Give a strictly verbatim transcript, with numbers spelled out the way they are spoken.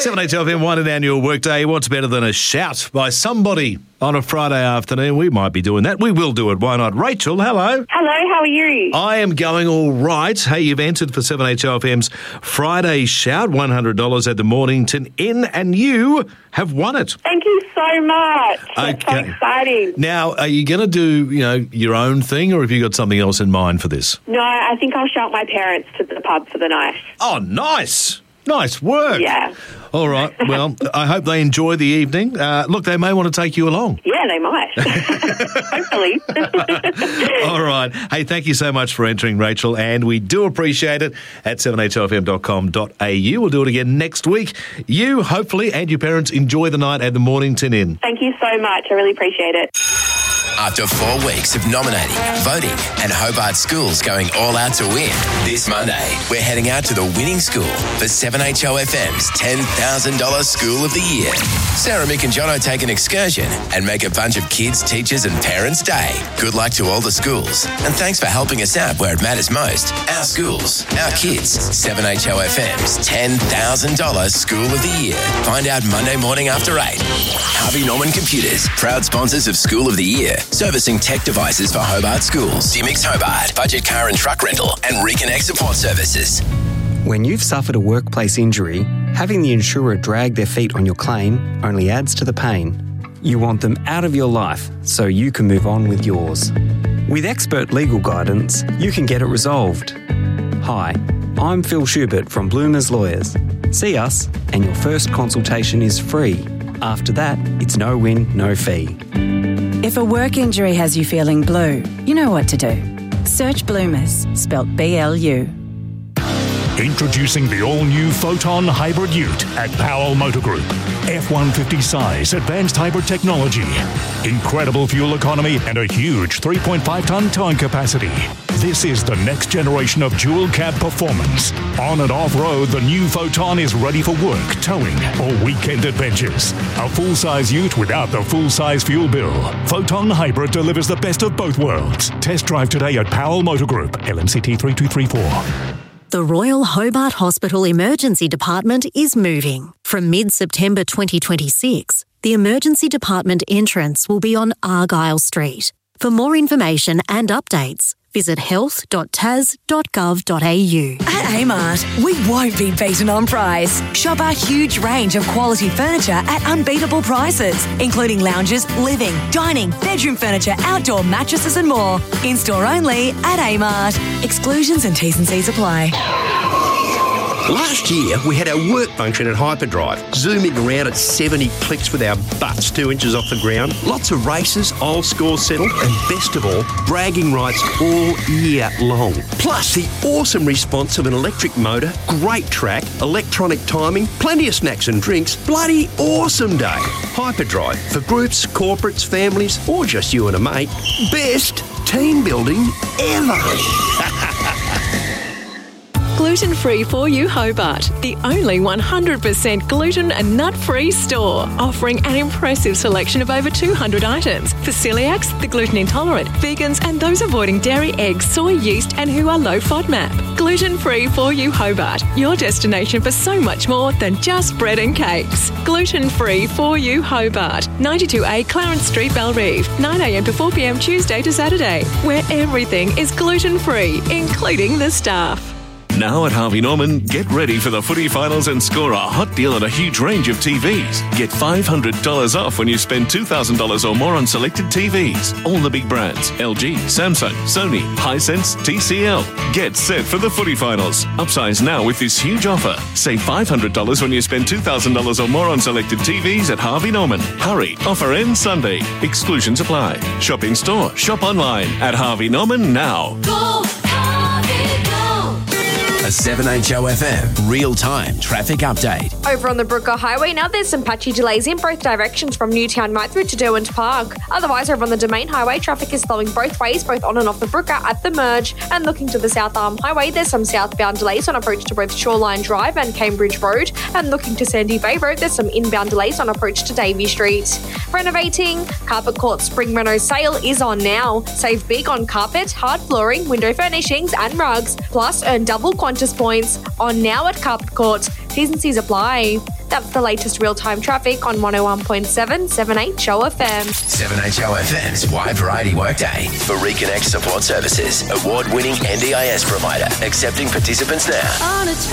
seven H L F M, one an annual workday. What's better than a shout by somebody on a Friday afternoon? We might be doing that. We will do it. Why not? Rachel, hello. Hello, how are you? I am going all right. Hey, you've entered for seven H L F M's Friday shout, one hundred dollars at the Mornington Inn, and you have won it. Thank you so much. That's so Okay. exciting. Now, are you going to do, you know, your own thing, or have you got something else in mind for this? No, I think I'll shout my parents to the pub for the night. Oh, nice. Nice work. Yeah. All right. Well, I hope they enjoy the evening. Uh, look, they may want to take you along. Yeah, they might. Hopefully. All right. Hey, thank you so much for entering, Rachel, and we do appreciate it at seven h l f m dot com dot a u. We'll do it again next week. You, hopefully, and your parents enjoy the night at the Mornington Inn. Thank you so much. I really appreciate it. After four weeks of nominating, voting, and Hobart schools going all out to win, this Monday, we're heading out to the winning school for seven H O F M's ten thousand dollars School of the Year. Sarah, Mick and Jono take an excursion and make a bunch of kids, teachers and parents' day. Good luck to all the schools, and thanks for helping us out where it matters most. Our schools, our kids. seven H O F M's ten thousand dollars School of the Year. Find out Monday morning after eight. Harvey Norman Computers, proud sponsors of School of the Year. Servicing tech devices for Hobart schools. D-Mix Hobart, budget car and truck rental, and Reconnect support services. When you've suffered a workplace injury, having the insurer drag their feet on your claim only adds to the pain. You want them out of your life so you can move on with yours. With expert legal guidance, you can get it resolved. Hi, I'm Phil Schubert from Bloomers Lawyers. See us, and your first consultation is free. After that, it's no win, no fee. If a work injury has you feeling blue, you know what to do. Search Bloomers, spelt B L U. Introducing the all-new Photon Hybrid Ute at Powell Motor Group. F one fifty size, advanced hybrid technology. Incredible fuel economy and a huge three point five tonne towing capacity. This is the next generation of dual cab performance. On and off-road, the new Photon is ready for work, towing, or weekend adventures. A full-size ute without the full-size fuel bill. Photon Hybrid delivers the best of both worlds. Test drive today at Powell Motor Group, L M C T three two three four. The Royal Hobart Hospital Emergency Department is moving. From mid-September twenty twenty-six, the Emergency Department entrance will be on Argyle Street. For more information and updates, visit health dot tas dot gov dot a u. At Amart, we won't be beaten on price. Shop our huge range of quality furniture at unbeatable prices, including lounges, living, dining, bedroom furniture, outdoor mattresses and more. In-store only at Amart. Exclusions and T's and C's apply. Last year, we had our work function at Hyperdrive, zooming around at seventy clicks with our butts two inches off the ground. Lots of races, old scores settled, and best of all, bragging rights all year long. Plus, the awesome response of an electric motor, great track, electronic timing, plenty of snacks and drinks. Bloody awesome day. Hyperdrive, for groups, corporates, families, or just you and a mate. Best team building ever. Gluten-free for you Hobart, the only one hundred percent gluten and nut-free store, offering an impressive selection of over two hundred items for celiacs, the gluten intolerant, vegans and those avoiding dairy, eggs, soy, yeast and who are low FODMAP. Gluten-free for you Hobart, your destination for so much more than just bread and cakes. Gluten-free for you Hobart, ninety-two A Clarence Street, Bellerive, nine a m to four p m Tuesday to Saturday, where everything is gluten-free, including the staff. Now at Harvey Norman, get ready for the footy finals and score a hot deal on a huge range of T Vs. Get five hundred dollars off when you spend two thousand dollars or more on selected T Vs. All the big brands, L G, Samsung, Sony, Hisense, T C L. Get set for the footy finals. Upsize now with this huge offer. Save five hundred dollars when you spend two thousand dollars or more on selected T Vs at Harvey Norman. Hurry, offer ends Sunday. Exclusions apply. Shop in store, shop online at Harvey Norman now. Go, Harvey, go. A seven H O F M real-time traffic update. Over on the Brooker Highway, now there's some patchy delays in both directions from Newtown right through to Derwent Park. Otherwise, over on the Domain Highway, traffic is flowing both ways, both on and off the Brooker at the merge. And looking to the South Arm Highway, there's some southbound delays on approach to both Shoreline Drive and Cambridge Road. And looking to Sandy Bay Road, there's some inbound delays on approach to Davey Street. Renovating, Carpet Court Spring Reno sale is on now. Save big on carpet, hard flooring, window furnishings and rugs. Plus, earn double Qantas points on now at Carpet Court. T's and C's apply. That's the latest real-time traffic on one oh one point seven seven H O F M. seven H O F M's Wide Variety Workday for Reconnect Support Services, award-winning N D I S provider, accepting participants now. On a